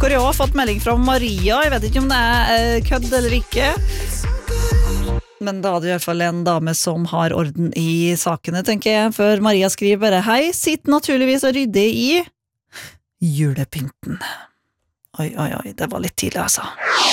hvor jeg har fått melding fra Maria. Jeg vet ikke om det kødd eller ikke. Men da er det i hvert fall en dame som har orden i sakene, tenker jeg. Før Maria skriver bare, hei, sitt naturligvis og rydde i julepynten. Oi, det var litt tidlig, altså.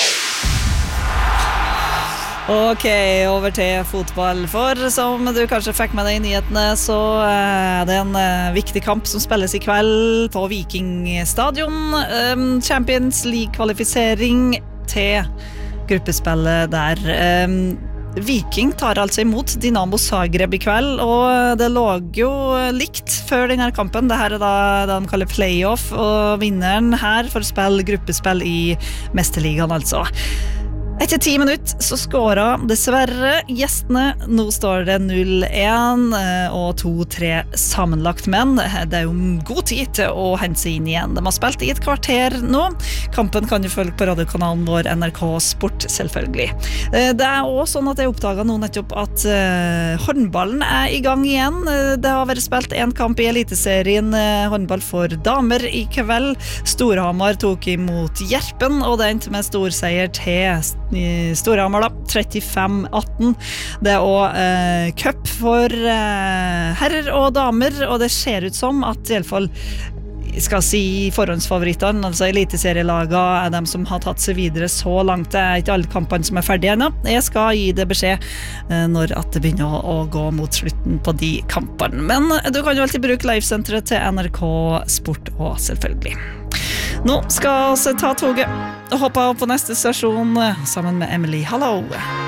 Ok, over til fotball. For som du kanskje fikk med deg i nyhetene, så det en viktig kamp som spilles i kveld på Vikingstadion. Champions League-kvalifisering til gruppespillet der. Viking tar altså imot Dinamo Zagreb i kveld, og det lå jo likt før denne kampen. Dette da det de kaller playoff, og vinneren her får spille gruppespill i Mesterligaen, altså. Etter 10 minutter så skåret dessverre gjestene. Nå står det 0-1 og 2-3 sammenlagt, men det jo god tid til å hente seg inn igjen. De har spilt i et kvarter nå. Kampen kan du følge på radiokanalen vår NRK Sport, selvfølgelig. Det også sånn at jeg oppdaget nå nettopp at håndballen i gang igjen. Det har vært spilt en kamp i Eliteserien håndball for damer i kveld. Storhamar tok imot Gjerpen, og det endte med storseier til Storhamar da, 35-18. Det også cup for herrer og damer, og det ser ut som at i alle fall skal si forhåndsfavorittene, altså eliteserielaget dem som har tatt seg videre så langt. Det ikke alle kampene som ferdige ennå. Jeg skal gi det beskjed når at det begynner å gå mot slutten på de kampene. Men du kan jo alltid bruke livesenteret til NRK Sport og selvfølgelig. Nå skal vi ta toget og hoppe på neste stasjon sammen med Emily. Hallo!